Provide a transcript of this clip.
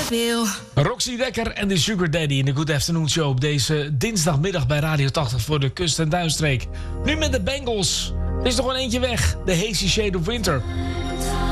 feel. Roxy Dekker en de Sugar Daddy in de Good Afternoon Show op deze dinsdagmiddag bij Radio 80 voor de Kust- en Duinstreek. Nu met de Bengals. Er is nog een eentje weg. The Hazy Shade of Winter.